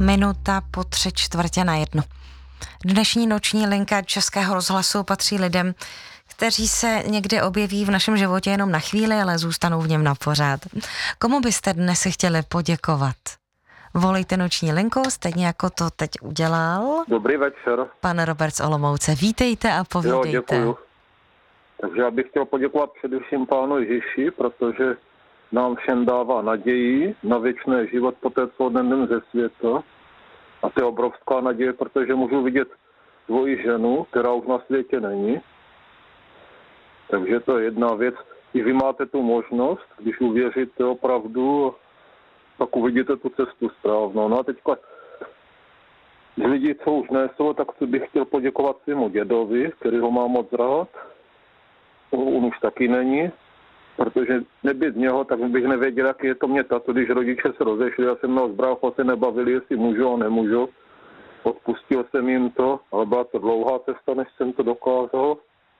minuta po 3:45. Dnešní noční linka Českého rozhlasu patří lidem, kteří se někdy objeví v našem životě jenom na chvíli, ale zůstanou v něm na pořád. Komu byste dnes chtěli poděkovat? Volejte noční linku, stejně jako to teď udělal. Dobrý večer. Pan Robert z Olomouce, vítejte a povídejte. Jo, děkuju. Takže já bych chtěl poděkovat především Pánu Ježíši, protože nám všem dává naději na věčný život po té, co odjedeme ze světa. A to je obrovská naděje, protože můžu vidět svoji ženu, která už na světě není. Takže to je jedna věc. I vy máte tu možnost, když uvěříte opravdu, tak uvidíte tu cestu správnou. No a teďka z lidí, co už nejsou, tak bych chtěl poděkovat svému dědovi, který ho mám moc rád. On už taky není, protože nebýt něho, tak bych nevěděl, jak je to mě tato, když rodiče se rozešli. Já jsem měl s bráchou se nebavili, jestli můžu a nemůžu. Odpustil jsem jim to, ale byla to dlouhá cesta, než jsem to dokázal.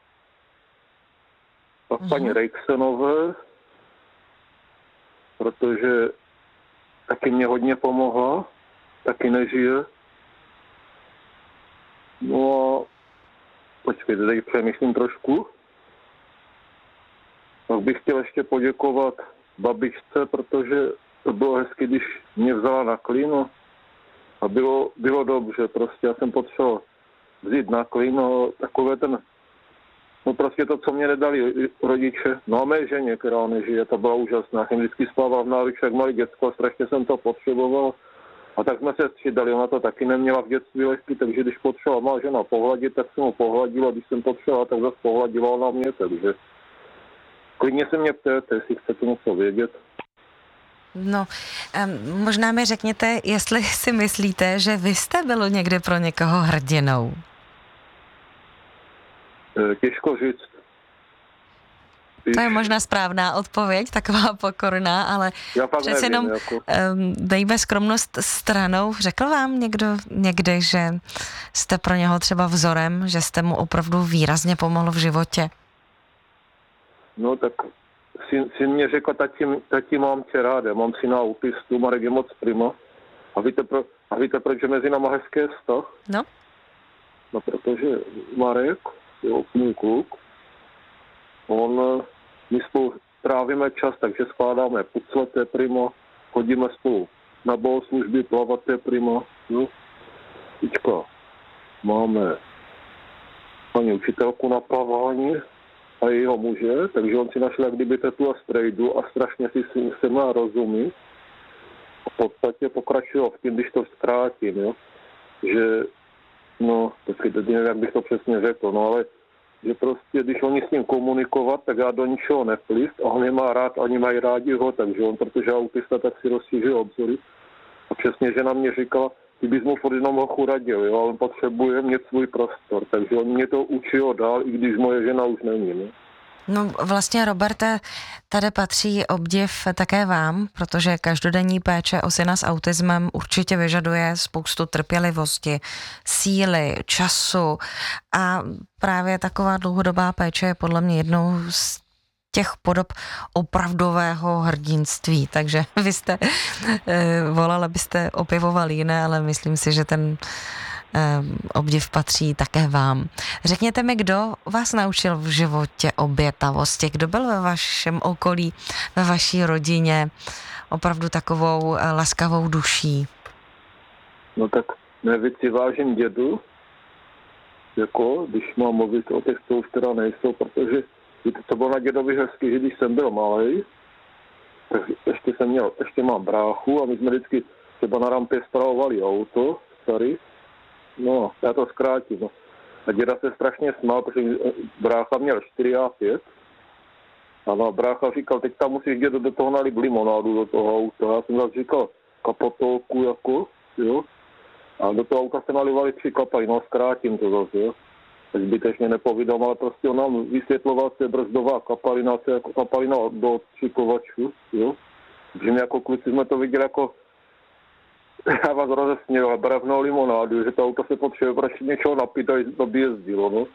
Pak paní Rejksenové, protože taky mě hodně pomohla, taky nežije. No a počkejte, teď přemýšlím trošku. Tak bych chtěl ještě poděkovat babičce, protože to bylo hezky, když mě vzala na klín a bylo dobře, prostě já jsem potřeboval vzít na klín, takové no prostě to, co mě nedali rodiče, no a mé ženě, která nežije, to byla úžasná, já jsem vždycky spával v náručí jak malý děcko, strašně jsem to potřeboval a tak jsme se střídali, ona to taky neměla v dětství lehky, takže když potřebovala má žena pohladit, tak jsem ho pohladil a když jsem potřeboval, tak zase pohladila ona mě, takže klidně se mě ptejte, jestli chcete něco vědět. No, možná mi řekněte, jestli si myslíte, že vy jste byl někdy pro někoho hrdinou? Těžko říct. To je možná správná odpověď, taková pokorná, ale přece jenom dejme skromnost stranou. Řekl vám někdo někdy, že jste pro něho třeba vzorem, že jste mu opravdu výrazně pomohl v životě? No tak syn mě řekl, tati mám tě rád, já mám syna autistu, Marek je moc prima. A víte, proč je mezi náma hezký vztah? No. No protože Marek, jo, můj kluk, my spolu trávíme čas, takže skládáme pucle, to je prima, chodíme spolu na bohoslužby, plavat, to je prima, jo. Teďka máme paní učitelku na plavání a jeho muže, takže on si našel jak kdyby tetu a strejdu a strašně si se má rozumí. A v podstatě pokračují v tím, když to zkrátím, jo, že no, teď nevím, jak bych to přesně řekl, no ale že prostě, když oni s ním komunikovat, tak já do ničeho neplist a on nemá rád, ani mají rádi ho, takže on, protože autista, tak si rozšířil obzory. A přesně žena mě říkala, ty bys mu furt jenom hochu radil, jo, ale on potřebuje mít svůj prostor, takže on mě to učil dál, i když moje žena už není, ne? No vlastně, Roberte, tady patří obdiv také vám, protože každodenní péče o syna s autismem určitě vyžaduje spoustu trpělivosti, síly, času a právě taková dlouhodobá péče je podle mě jednou z těch podob opravdového hrdinství, takže vy jste volal, abyste opěvoval jiné, ale myslím si, že ten obdiv patří také vám. Řekněte mi, kdo vás naučil v životě obětavosti, kdo byl ve vašem okolí, ve vaší rodině opravdu takovou laskavou duší? No tak nejvíc si vážím dědu, jako když mám mluvit o těch, co už teda nejsou, protože to bylo na dědovi hezky, že když jsem byl malej, tak ještě mám bráchu a my jsme vždycky třeba na rampě spravovali auto starý. No, já to zkrátím. No. A děda se strašně smál, protože brácha měl 4 a 5. A no, brácha říkal, teď tam musíš dědo do toho nalít limonádu do toho auta. Já jsem zase říkal kapotolku jako, jo. A do toho auta se nalivali 3 kapaliny, no zkrátím to zase, jo. Tak zbytečně nepovídám, ale prostě on nám vysvětloval, co je brzdová kapalina, co je jako kapalina do odstřikovačů, jo. Takže my jako kluci jsme to viděli jako já vás rozesměl a barevnou limonádu, že to auto se potřebuje prostě něčeho napít, aby jezdilo, no.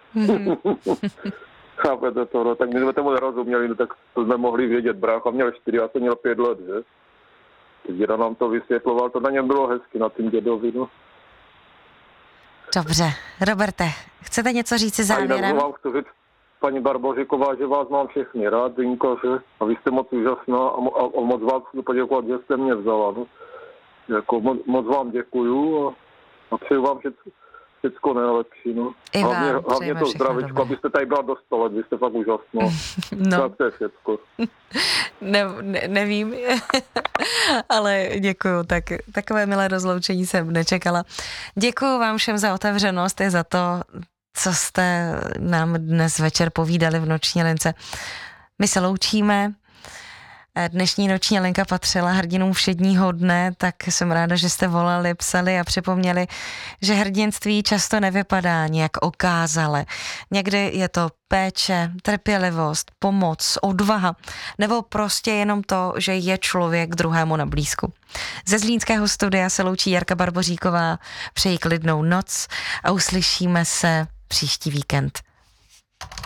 Chápete to, no, tak my jsme tomu nerozuměli, no, tak to jsme mohli vědět, brácha měl 4, já jsem měl 5 let, že? Děda nám to vysvětloval, to na něm bylo hezky, na tím dědovi, no. Dobře. Roberte, chcete něco říci A závěrem? jinak vám chci říct, paní Barboříková, že vás mám všechny rád, Dinko, že? A vy jste moc úžasná a moc vám chci poděkovat, že jste mě vzala, no. Jako moc vám děkuju a přeju vám všechno nejlepší, no. I vám Hlavně to zdravičko, abyste tady byla dost let, vy jste fakt úžasná. No. Tak to je všechno. Nevím, ale děkuju, takové milé rozloučení jsem nečekala. Děkuju vám všem za otevřenost i za to, co jste nám dnes večer povídali v Noční lince. My se loučíme. Dnešní Noční linka patřila hrdinům všedního dne, tak jsem ráda, že jste volali, psali a připomněli, že hrdinství často nevypadá nějak okázale. Někdy je to péče, trpělivost, pomoc, odvaha, nebo prostě jenom to, že je člověk druhému na blízku. Ze zlínského studia se loučí Jarka Barboříková, přeji klidnou noc a uslyšíme se příští víkend.